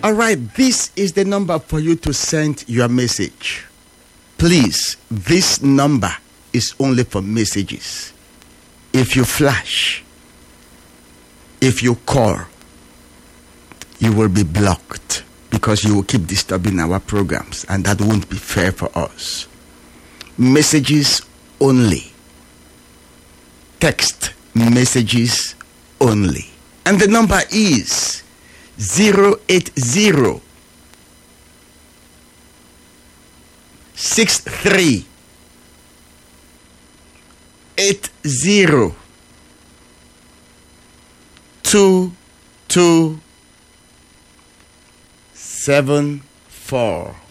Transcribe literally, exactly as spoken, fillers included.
All right, this is the number for you to send your message. Please, this number is only for messages. If you flash, if you call, you will be blocked because you will keep disturbing our programs, and that won't be fair for us. Messages only. Text messages only. And the number is zero eight zero six three eight zero two two seven four.